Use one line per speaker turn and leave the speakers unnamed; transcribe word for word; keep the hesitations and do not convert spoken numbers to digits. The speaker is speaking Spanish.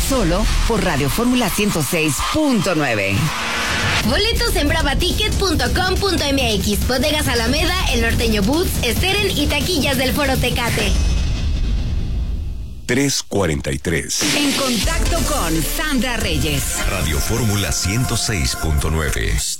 solo por Radio Fórmula ciento seis punto nueve.
Boletos en brava ticket punto com punto m x, Bodegas Alameda, El Norteño Boots, Steren y taquillas del Foro Tecate.
tres cuarenta y tres.
En contacto con Sandra Reyes.
Radio Fórmula ciento seis punto nueve.